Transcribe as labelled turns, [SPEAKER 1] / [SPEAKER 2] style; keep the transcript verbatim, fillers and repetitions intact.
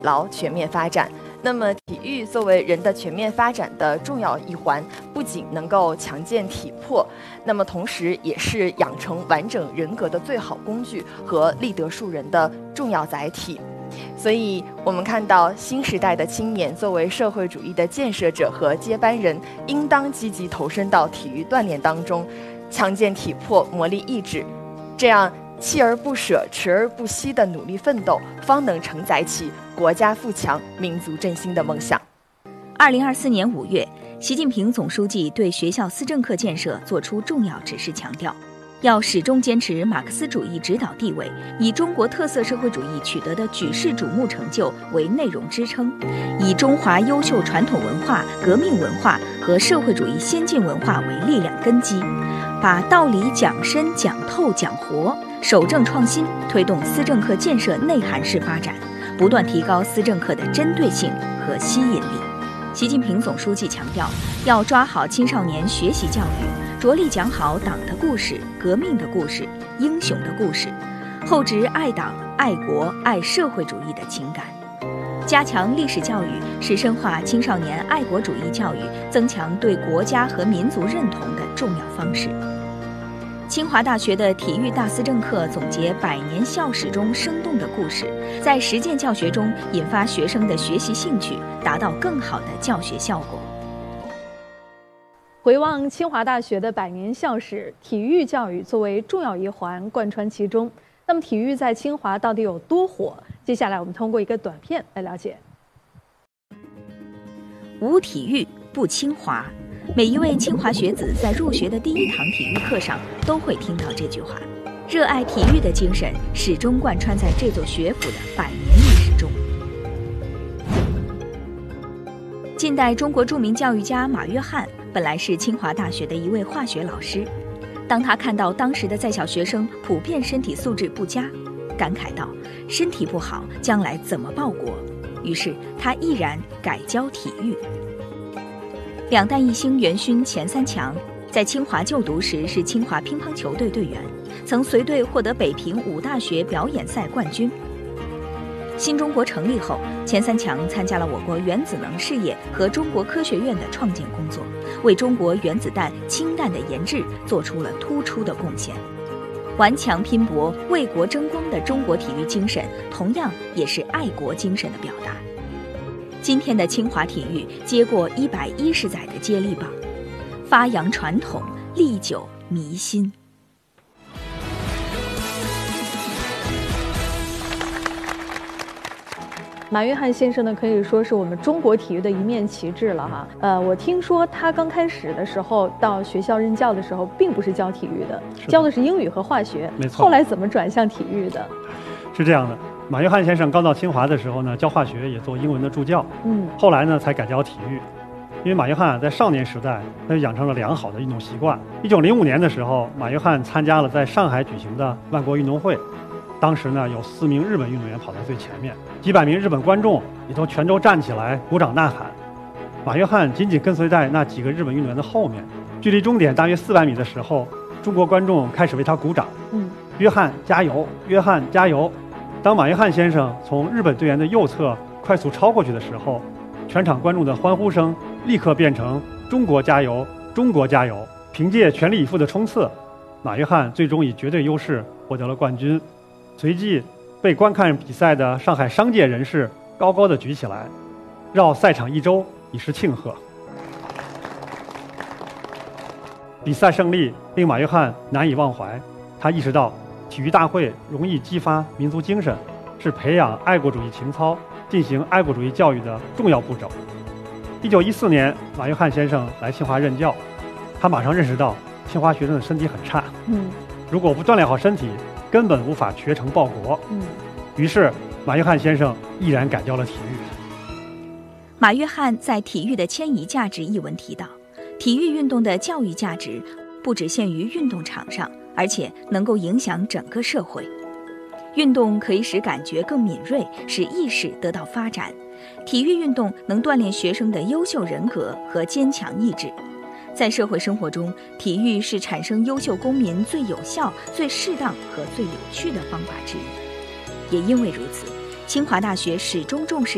[SPEAKER 1] 劳全面发展。那么体育作为人的全面发展的重要一环，不仅能够强健体魄，那么同时也是养成完整人格的最好工具和立德树人的重要载体。所以我们看到新时代的青年作为社会主义的建设者和接班人，应当积极投身到体育锻炼当中，强健体魄，磨砺意志，这样锲而不舍、持而不息的努力奋斗，方能承载起国家富强、民族振兴的梦想。
[SPEAKER 2] 二零二四年五月，习近平总书记对学校思政课建设作出重要指示，强调要始终坚持马克思主义指导地位，以中国特色社会主义取得的举世瞩目成就为内容支撑，以中华优秀传统文化、革命文化和社会主义先进文化为力量根基，把道理讲深、讲透、讲活，守正创新，推动思政课建设内涵式发展，不断提高思政课的针对性和吸引力。习近平总书记强调，要抓好青少年学习教育，着力讲好党的故事、革命的故事、英雄的故事，厚植爱党、爱国、爱社会主义的情感。加强历史教育是深化青少年爱国主义教育、增强对国家和民族认同的重要方式。清华大学的体育大思政课总结百年校史中生动的故事，在实践教学中引发学生的学习兴趣，达到更好的教学效果。
[SPEAKER 3] 回望清华大学的百年校史，体育教育作为重要一环贯穿其中。那么体育在清华到底有多火？接下来我们通过一个短片来了解。
[SPEAKER 2] 无体育不清华，每一位清华学子在入学的第一堂体育课上都会听到这句话。热爱体育的精神始终贯穿在这座学府的百年历史中。近代中国著名教育家马约翰本来是清华大学的一位化学老师，当他看到当时的在校学生普遍身体素质不佳，感慨道：身体不好，将来怎么报国？于是他毅然改教体育。两弹一星元勋钱三强在清华就读时是清华乒乓球队队员，曾随队获得北平五大学表演赛冠军。新中国成立后，钱三强参加了我国原子能事业和中国科学院的创建工作，为中国原子弹、氢弹的研制做出了突出的贡献。顽强拼搏、为国争光的中国体育精神，同样也是爱国精神的表达。今天的清华体育接过一百一十载的接力棒，发扬传统，历久弥新。
[SPEAKER 3] 马约翰先生呢，可以说是我们中国体育的一面旗帜了哈。呃，我听说他刚开始的时候到学校任教的时候，并不是教体育的，
[SPEAKER 4] 是的
[SPEAKER 3] 教的是英语和化学。
[SPEAKER 4] 没错。
[SPEAKER 3] 后来怎么转向体育的？
[SPEAKER 4] 是这样的，马约翰先生刚到清华的时候呢，教化学也做英文的助教，
[SPEAKER 3] 嗯，
[SPEAKER 4] 后来呢才改教体育。因为马约翰在少年时代，他就养成了良好的运动习惯。一九零五年的时候，马约翰参加了在上海举行的万国运动会。当时呢，有四名日本运动员跑在最前面，几百名日本观众也都全都站起来鼓掌呐喊。马约翰紧紧跟随在那几个日本运动员的后面，距离终点大约四百米的时候，中国观众开始为他鼓掌。
[SPEAKER 3] 嗯，
[SPEAKER 4] 约翰加油，约翰加油！当马约翰先生从日本队员的右侧快速超过去的时候，全场观众的欢呼声立刻变成中国加油，中国加油！凭借全力以赴的冲刺，马约翰最终以绝对优势获得了冠军。随即被观看比赛的上海商界人士高高的举起来，绕赛场一周以示庆贺。比赛胜利令马约翰难以忘怀，他意识到体育大会容易激发民族精神，是培养爱国主义情操、进行爱国主义教育的重要步骤。一九一四年，马约翰先生来清华任教，他马上认识到清华学生的身体很差，
[SPEAKER 3] 嗯，
[SPEAKER 4] 如果不锻炼好身体，根本无法学成报国。
[SPEAKER 3] 嗯，
[SPEAKER 4] 于是马约翰先生毅然改教了体育。
[SPEAKER 2] 马约翰在《体育的迁移价值》一文提到，体育运动的教育价值不只限于运动场上，而且能够影响整个社会。运动可以使感觉更敏锐，使意识得到发展。体育运动能锻炼学生的优秀人格和坚强意志。在社会生活中，体育是产生优秀公民最有效、最适当和最有趣的方法之一。也因为如此，清华大学始终重视